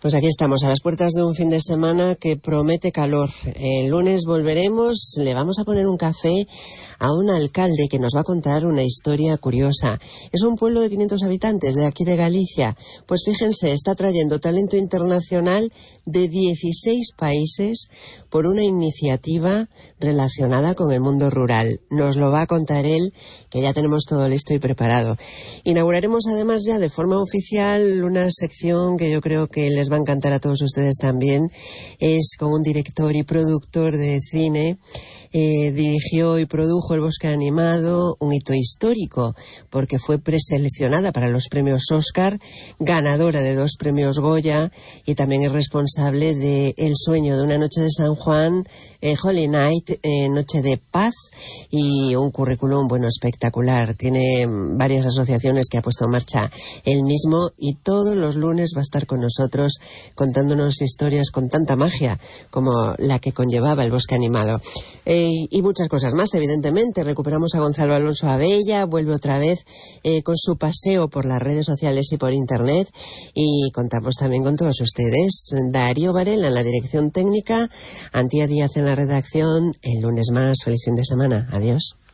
Pues aquí estamos, a las puertas de un fin de semana que promete calor. El lunes volveremos, le vamos a poner un café a un alcalde que nos va a contar una historia curiosa. Es un pueblo de 500 habitantes de aquí de Galicia. Pues fíjense, está trayendo talento internacional de 16 países por una iniciativa relacionada con el mundo rural. Nos lo va a contar él, que ya tenemos todo listo y preparado. Inauguraremos además ya de forma oficial una sección que yo creo que les va a encantar a todos ustedes también. Es con un director y productor de cine. Dirigió y produjo El Bosque Animado, un hito histórico porque fue preseleccionada para los premios Oscar, ganadora de 2 premios Goya, y también es responsable de El sueño de una noche de San Juan, Holy Night, Noche de Paz, y un currículum espectacular. Tiene varias asociaciones que ha puesto en marcha él mismo, y todos los lunes va a estar con nosotros contándonos historias con tanta magia como la que conllevaba El Bosque Animado. Y muchas cosas más, evidentemente. Recuperamos a Gonzalo Alonso Abella, vuelve otra vez con su paseo por las redes sociales y por internet, y contamos también con todos ustedes. Darío Varela en la dirección técnica, Antía Díaz en la redacción. El lunes más, feliz fin de semana. Adiós.